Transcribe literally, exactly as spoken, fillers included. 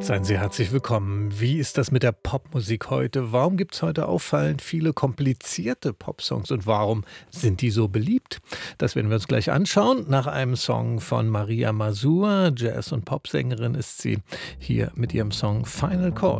Seien Sie herzlich willkommen. Wie ist das mit der Popmusik heute? Warum gibt es heute auffallend viele komplizierte Popsongs und warum sind die so beliebt? Das werden wir uns gleich anschauen. Nach einem Song von Maria Mazur, Jazz- und Popsängerin, ist sie hier mit ihrem Song Final Call.